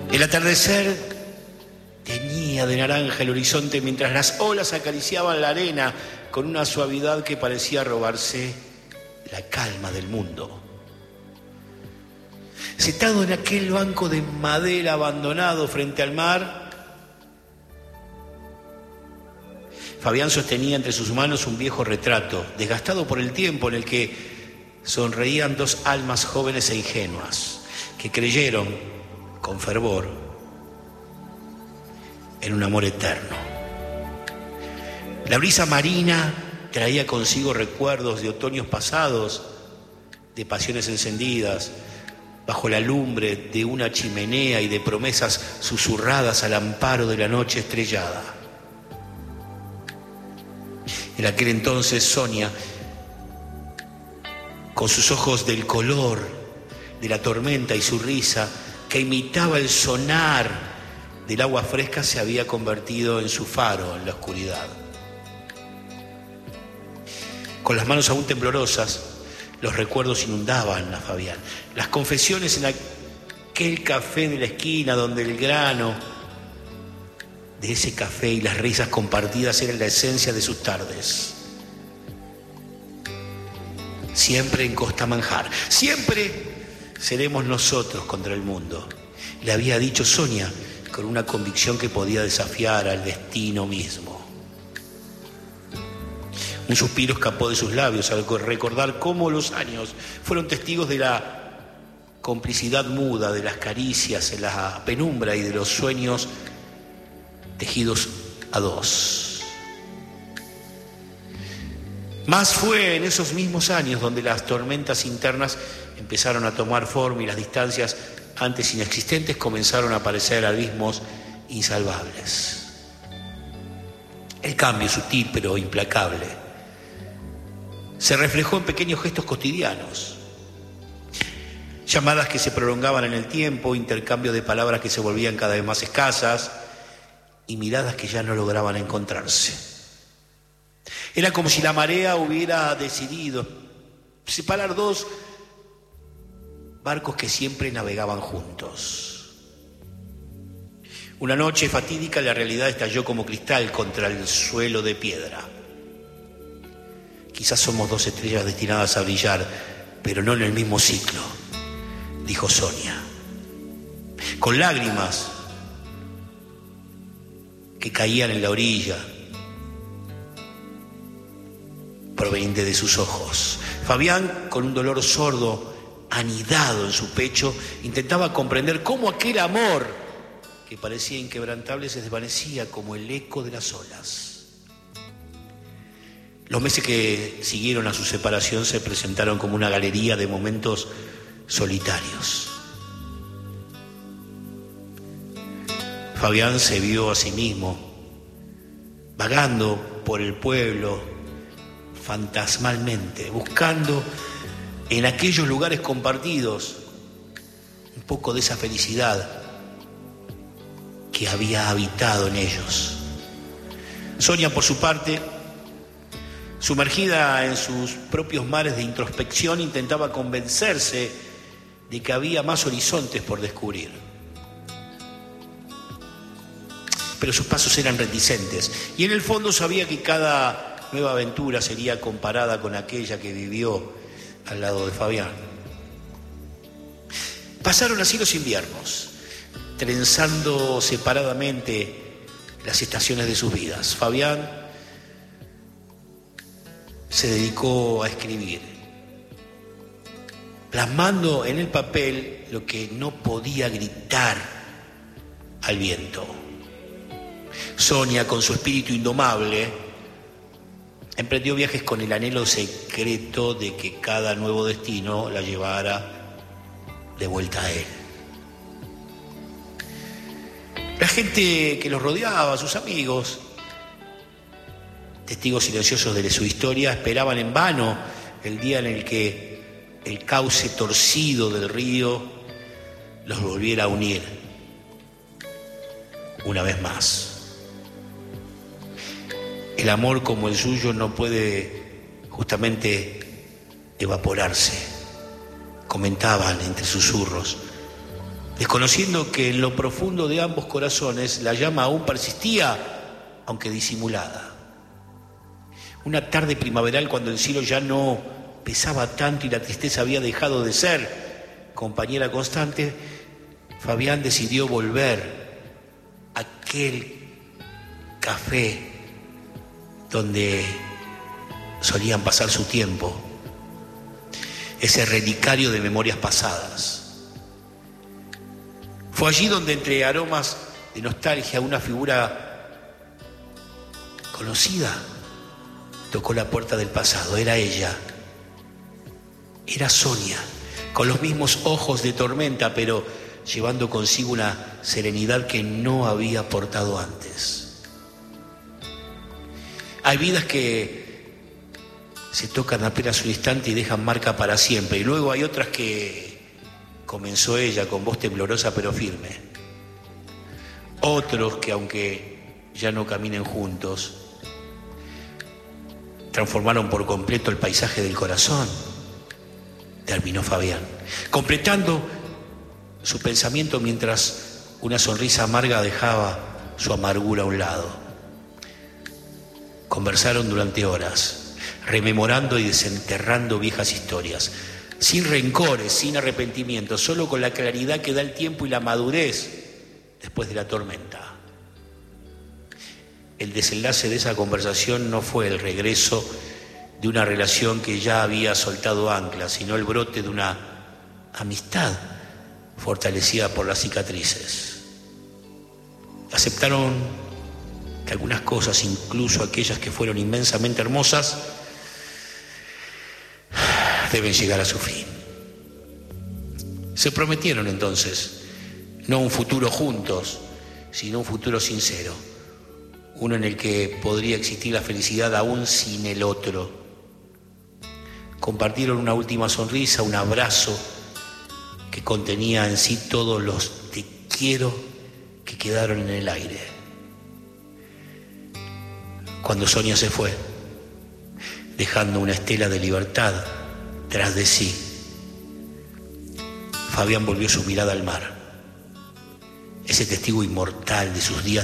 El atardecer teñía de naranja el horizonte mientras las olas acariciaban la arena con una suavidad que parecía robarse la calma del mundo. Sentado en aquel banco de madera abandonado frente al mar, Fabián sostenía entre sus manos un viejo retrato, desgastado por el tiempo, en el que sonreían dos almas jóvenes e ingenuas, que creyeron con fervor en un amor eterno. La brisa marina traía consigo recuerdos de otoños pasados, de pasiones encendidas bajo la lumbre de una chimenea y de promesas susurradas al amparo de la noche estrellada. En aquel entonces Sonia, con sus ojos del color de la tormenta y su risa que imitaba el sonar del agua fresca, se había convertido en su faro en la oscuridad. Con las manos aún temblorosas, los recuerdos inundaban a Fabián. Las confesiones en aquel café de la esquina donde el grano de ese café y las risas compartidas eran la esencia de sus tardes. Siempre en Costa Manjar, siempre seremos nosotros contra el mundo, le había dicho Sonia con una convicción que podía desafiar al destino mismo. Un suspiro escapó de sus labios al recordar cómo los años fueron testigos de la complicidad muda, de las caricias en la penumbra y de los sueños tejidos a dos. Más fue en esos mismos años donde las tormentas internas empezaron a tomar forma y las distancias antes inexistentes comenzaron a aparecer abismos insalvables. El cambio sutil pero implacable se reflejó en pequeños gestos cotidianos, llamadas que se prolongaban en el tiempo, intercambio de palabras que se volvían cada vez más escasas y miradas que ya no lograban encontrarse. Era como si la marea hubiera decidido separar dos barcos que siempre navegaban juntos. Una noche fatídica la realidad estalló como cristal contra el suelo de piedra. Quizás somos dos estrellas destinadas a brillar, pero no en el mismo ciclo, dijo Sonia. Con lágrimas que caían en la orilla, proveniente de sus ojos. Fabián, con un dolor sordo, anidado en su pecho, intentaba comprender cómo aquel amor que parecía inquebrantable se desvanecía como el eco de las olas. Los meses que siguieron a su separación se presentaron como una galería de momentos solitarios. Fabián se vio a sí mismo vagando por el pueblo fantasmalmente, buscando en aquellos lugares compartidos un poco de esa felicidad que había habitado en ellos. Sonia, por su parte, sumergida en sus propios mares de introspección, intentaba convencerse de que había más horizontes por descubrir. Pero sus pasos eran reticentes y en el fondo sabía que cada nueva aventura sería comparada con aquella que vivió al lado de Fabián. Pasaron así los inviernos, trenzando separadamente las estaciones de sus vidas. Fabián se dedicó a escribir, plasmando en el papel lo que no podía gritar al viento. Sonia, con su espíritu indomable, emprendió viajes con el anhelo secreto de que cada nuevo destino la llevara de vuelta a él. La gente que los rodeaba, sus amigos, testigos silenciosos de su historia, esperaban en vano el día en el que el cauce torcido del río los volviera a unir una vez más. El amor como el suyo no puede justamente evaporarse, comentaban entre susurros desconociendo que en lo profundo de ambos corazones la llama aún persistía, aunque disimulada. Una tarde primaveral, cuando el cielo ya no pesaba tanto y la tristeza había dejado de ser compañera constante, Fabián decidió volver a aquel café donde solían pasar su tiempo, ese relicario de memorias pasadas. Fue allí donde, entre aromas de nostalgia, una figura conocida tocó la puerta del pasado. Era ella, era Sonia, con los mismos ojos de tormenta, pero llevando consigo una serenidad que no había portado antes. Hay vidas que se tocan apenas un instante y dejan marca para siempre, y luego hay otras que comenzó ella con voz temblorosa pero firme. Otros que, aunque ya no caminen juntos, transformaron por completo el paisaje del corazón, terminó Fabián, completando su pensamiento mientras una sonrisa amarga dejaba su amargura a un lado. Conversaron durante horas, rememorando y desenterrando viejas historias, sin rencores, sin arrepentimientos, solo con la claridad que da el tiempo y la madurez después de la tormenta. El desenlace de esa conversación no fue el regreso de una relación que ya había soltado anclas, sino el brote de una amistad fortalecida por las cicatrices. Aceptaron que algunas cosas, incluso aquellas que fueron inmensamente hermosas, deben llegar a su fin. Se prometieron entonces no un futuro juntos, sino un futuro sincero, uno en el que podría existir la felicidad aún sin el otro. Compartieron una última sonrisa, un abrazo que contenía en sí todos los te quiero que quedaron en el aire. Cuando Sonia se fue, dejando una estela de libertad tras de sí, Fabián volvió su mirada al mar, ese testigo inmortal de sus días